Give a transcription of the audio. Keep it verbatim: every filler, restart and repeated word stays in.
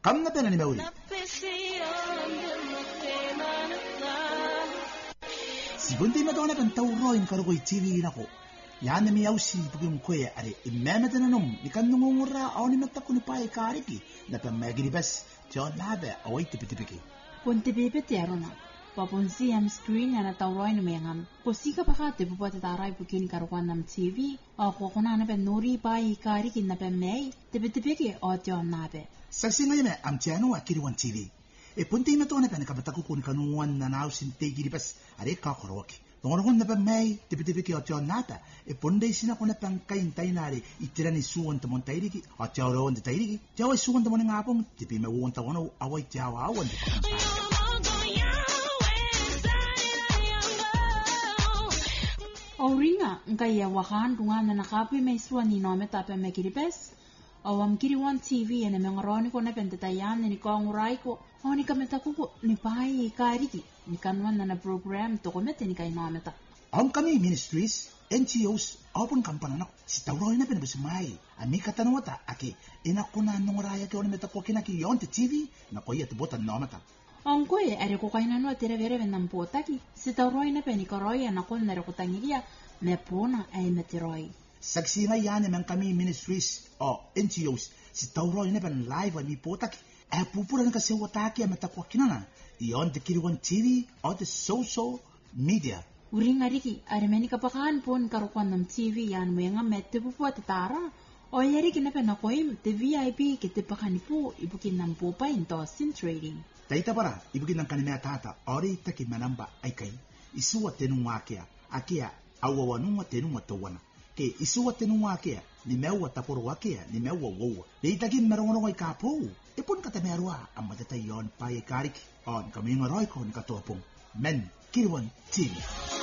kamna pena ni meuri sibundi madona pen tawroin karugo T V nako yana mi ausi bugum koye are imamedana nom nikannungura awni matakuni pai kariki na pen magiri bas jon labe awai tipitipiki ponte bebe terona paponsi am screen ana tawroin mengam posika pakate bupote tarai bukin karugan nam T V o kokona na pen nori pai kariki na pen mai tipitipiki o jon labe saksi ngayme am tiano akiri wan T V e ponte matona pen kabataku kun kanuan na nausin tegiri bas are ka koroki Ngon na pa may tipitipiki o tion nata e ponde sina ko na pang kain tainari itirani suon ta montairiki o tiao on ta tairiki tiao suon ta mon ngapong tipi me won ta wono awai tiao awan Oringa ngai ya wahan dungan na nakapi may suon ni no meta pa me kiripes awam kiri wan T V ene me ngaroni ko na pentatayan ni ko ngurai ko oni kameta ko ni pai kariki ni kanwan na program to ko mete ni kay mameta ang kami ministries N G Os open kampana na si tawro na pen busmai ami katanwata aki ina kuna nunguraya ke oni meta ko kinaki yonte T V na ko yet botan no meta ang ko e are ko kaina no tere vere venam potaki si tawro na pen ni koroya na ko na ko tangiria me pona ay meteroi saksi nga yan men kami ministries o N G Os si tawro na pen live ami potaki e pupura nga se wataki ameta ko kinana iyon de kiriwan T V o the social media uringa riki armeni kapakan pon karukan nam T V yan menga mette bu po tara o yeri kinape na koim the V I P kete pakani po ibukin nam po pa into sin trading taita para ibukin nam kanime tata ori taki manamba aikai isuwa tenunwa kia akia awawanunwa tenunwa towana ke isuwa tenunwa kia ni mewa taporo wakia ni mewa wowa deitaki merongo ngai kapo ipun kata merua amata yon pai karik on kaminga roiko ni katopong men kirwan T V